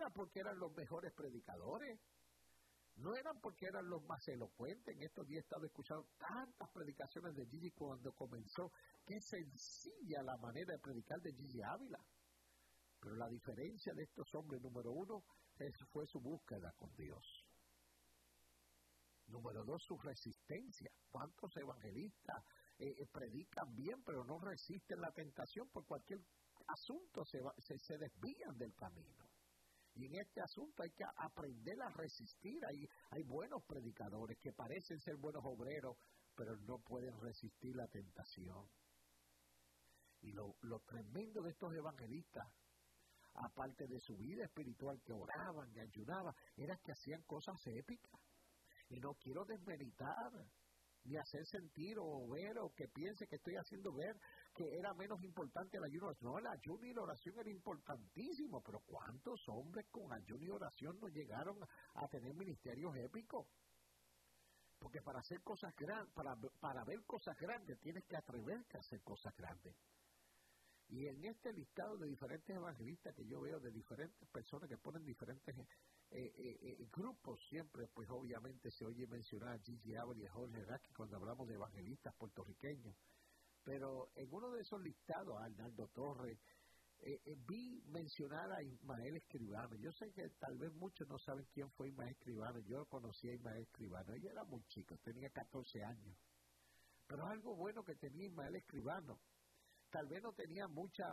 era porque eran los mejores predicadores, no eran porque eran los más elocuentes. En estos días he estado escuchando tantas predicaciones de Gigi cuando comenzó. Qué sencilla la manera de predicar de Gigi Ávila. Pero la diferencia de estos hombres, número uno, fue su búsqueda con Dios. Número dos, su resistencia. ¿Cuántos evangelistas predican bien, pero no resisten la tentación? Por cualquier asunto se desvían del camino. Y en este asunto hay que aprender a resistir. Hay buenos predicadores que parecen ser buenos obreros, pero no pueden resistir la tentación. Y lo tremendo de estos evangelistas, aparte de su vida espiritual, que oraban y ayunaban, era que hacían cosas épicas. Y no quiero desmeritar, ni hacer sentir o ver o que piense que estoy haciendo ver que era menos importante el ayuno. No, el ayuno y la oración era importantísimo, pero ¿cuántos hombres con ayuno y oración no llegaron a tener ministerios épicos? Porque para hacer cosas grandes, para ver cosas grandes, tienes que atreverte a hacer cosas grandes. Y en este listado de diferentes evangelistas que yo veo, de diferentes personas que ponen diferentes grupos, siempre, pues obviamente se oye mencionar a Gigi Ávila y a Jorge Racky cuando hablamos de evangelistas puertorriqueños. Pero en uno de esos listados, a Arnaldo Torres, vi mencionar a Ismael Escribano. Yo sé que tal vez muchos no saben quién fue Ismael Escribano. Yo conocí a Ismael Escribano. Ella era muy chico, tenía 14 años. Pero algo bueno que tenía Ismael Escribano. Tal vez no tenía mucha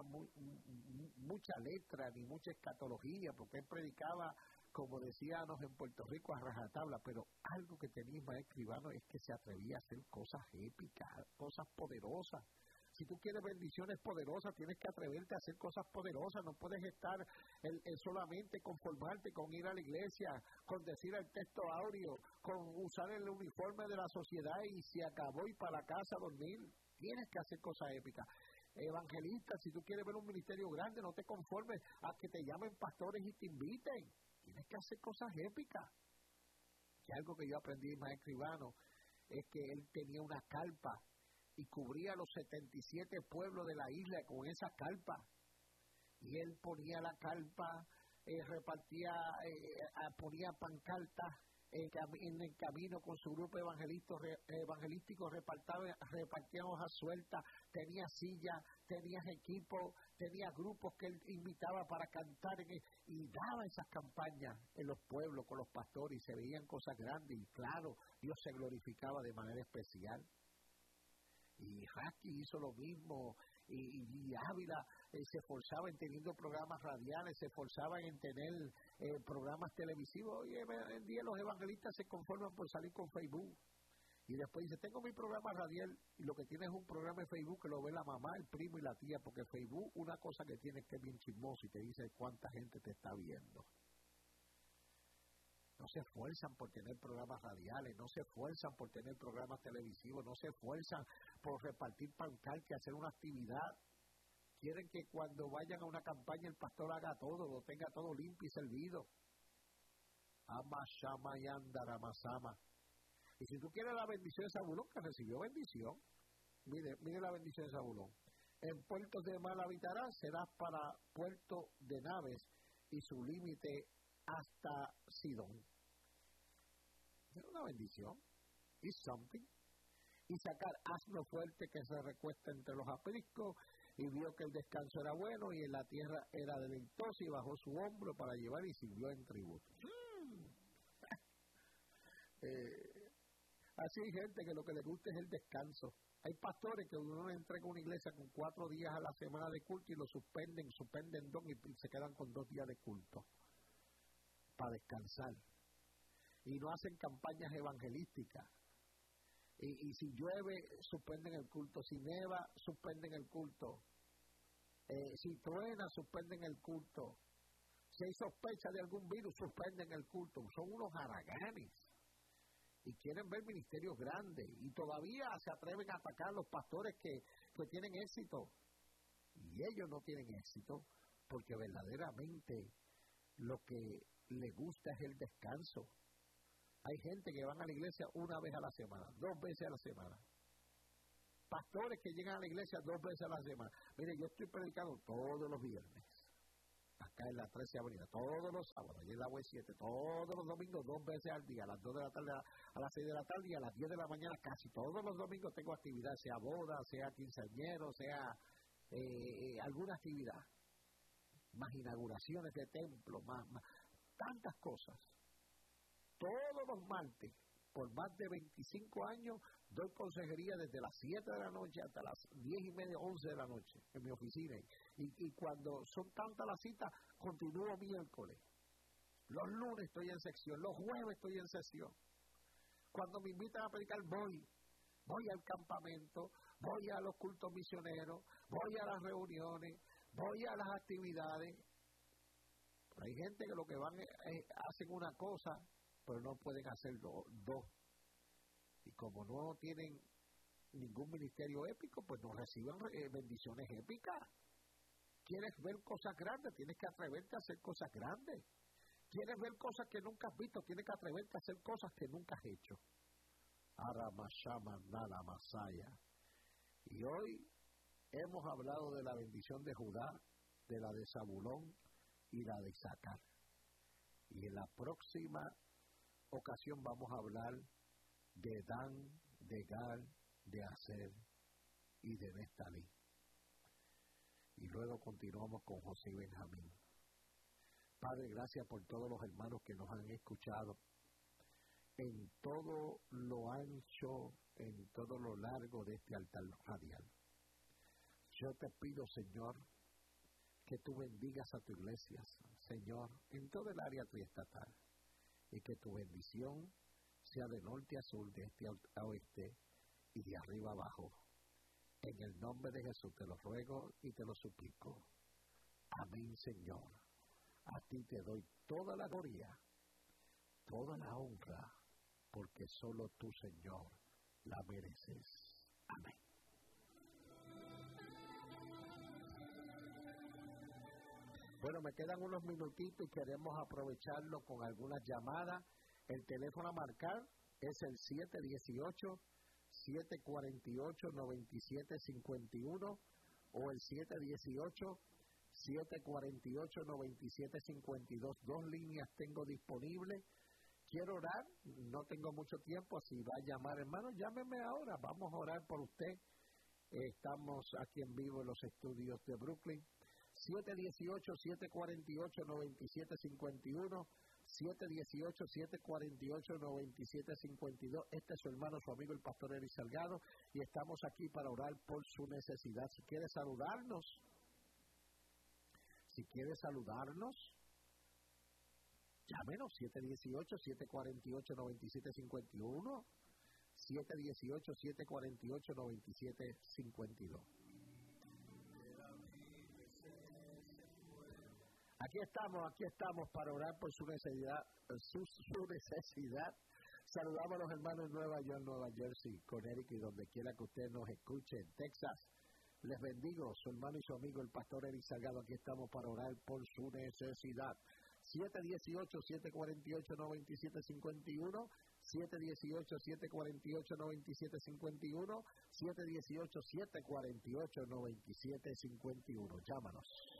letra ni mucha escatología, porque él predicaba, como decíamos en Puerto Rico, a rajatabla, pero algo que tenía Ismael Escribano es que se atrevía a hacer cosas épicas, cosas poderosas. Si tú quieres bendiciones poderosas, tienes que atreverte a hacer cosas poderosas. No puedes estar solamente conformarte con ir a la iglesia, con decir el texto áureo, con usar el uniforme de la sociedad y se acabó y para la casa a dormir. Tienes que hacer cosas épicas. Evangelistas, si tú quieres ver un ministerio grande, no te conformes a que te llamen pastores y te inviten. Tienes que hacer cosas épicas. Y algo que yo aprendí de Ismael Escribano es que él tenía una carpa y cubría los 77 pueblos de la isla con esa carpa. Y él ponía la carpa, ponía pancartas en el camino con su grupo evangelístico, repartían hojas sueltas, tenía sillas, tenía equipos, tenía grupos que él invitaba para cantar y daba esas campañas en los pueblos con los pastores y se veían cosas grandes y claro, Dios se glorificaba de manera especial. Y Racky hizo lo mismo, y Ávila se esforzaba en teniendo programas radiales, se esforzaba en tener programas televisivos. Hoy en día los evangelistas se conforman por salir con Facebook. Y después dice, tengo mi programa radial, y lo que tiene es un programa de Facebook que lo ve la mamá, el primo y la tía, porque Facebook, una cosa que tiene es que es bien chismoso y te dice cuánta gente te está viendo. No se esfuerzan por tener programas radiales, no se esfuerzan por tener programas televisivos, no se esfuerzan por repartir pancartas, hacer una actividad. Quieren que cuando vayan a una campaña el pastor haga todo, lo tenga todo limpio y servido. Amashama y Andaramasama. Y si tú quieres la bendición de Zabulón, que recibió bendición, mire la bendición de Zabulón. En puertos de mar habitarás, serás para puerto de naves y su límite hasta Sidón. Es una bendición. It's something. Y sacar asno fuerte que se recuesta entre los apriscos, y vio que el descanso era bueno y en la tierra era deleitosa, y bajó su hombro para llevar y sirvió en tributo. Así hay gente que lo que le gusta es el descanso. Hay pastores que uno le entrega una iglesia con 4 días a la semana de culto y lo suspenden 2 y se quedan con 2 días de culto para descansar. Y no hacen campañas evangelísticas. Y si llueve, suspenden el culto. Si neva, suspenden el culto. Si truena, suspenden el culto. Si hay sospecha de algún virus, suspenden el culto. Son unos haraganes. Y quieren ver ministerios grandes. Y todavía se atreven a atacar a los pastores que tienen éxito. Y ellos no tienen éxito porque verdaderamente lo que les gusta es el descanso. Hay gente que van a la iglesia 1 vez a la semana, 2 veces a la semana. Pastores que llegan a la iglesia 2 veces a la semana. Mire, yo estoy predicando todos los viernes. acá en la 13 Avenida, todos los sábados, y en la Web 7, todos los domingos, 2 veces al día, a las 2 de la tarde, a las 6 de la tarde y a las 10 de la mañana, casi todos los domingos tengo actividad, sea boda, sea quinceañero, sea alguna actividad, más inauguraciones de templos, más tantas cosas. Todos los martes, por más de 25 años, doy consejería desde las 7 de la noche hasta las 10:30, 11 de la noche en mi oficina. Y cuando son tantas las citas, continúo miércoles. Los lunes estoy en sección, los jueves estoy en sesión. Cuando me invitan a predicar, voy al campamento, voy a los cultos misioneros, voy a las reuniones, voy a las actividades. Pero hay gente que lo que van hacen una cosa, pero no pueden hacer dos. Y como no tienen ningún ministerio épico, pues no reciben bendiciones épicas. ¿Quieres ver cosas grandes? Tienes que atreverte a hacer cosas grandes. ¿Quieres ver cosas que nunca has visto? Tienes que atreverte a hacer cosas que nunca has hecho. Aramashama Nala Masaya. Y hoy hemos hablado de la bendición de Judá, de la de Zabulón y la de Isaacar. Y en la próxima ocasión vamos a hablar de Dan, de Gad, de Aser y de Neftalí. Y luego continuamos con José y Benjamín. Padre, gracias por todos los hermanos que nos han escuchado en todo lo ancho, en todo lo largo de este altar radial. Yo te pido, Señor, que tú bendigas a tu iglesia, Señor, en todo el área triestatal, y que tu bendición sea de norte a sur, de este a oeste y de arriba a abajo. En el nombre de Jesús te lo ruego y te lo suplico. Amén, Señor. A ti te doy toda la gloria, toda la honra, porque solo tú, Señor, la mereces. Amén. Bueno, me quedan unos minutitos y queremos aprovecharlo con algunas llamadas. El teléfono a marcar es el 718-748-9751 o el 718-748-9752. 2 líneas tengo disponibles. Quiero orar, no tengo mucho tiempo, si va a llamar, hermano, llámeme ahora, vamos a orar por usted. Estamos aquí en vivo en los estudios de Brooklyn. 718-748-9751, 718-748-9752. Este es su hermano, su amigo, el pastor Eric Salgado, y estamos aquí para orar por su necesidad. Si quiere saludarnos, llámenos, 718-748-9751, 718-748-9752. Aquí estamos para orar por su necesidad, Saludamos a los hermanos en Nueva York, Nueva Jersey, Connecticut y donde quiera que usted nos escuche, en Texas. Les bendigo, su hermano y su amigo, el pastor Eric Salgado. Aquí estamos para orar por su necesidad. 718-748-9751, 718-748-9751, 718-748-9751. Llámanos.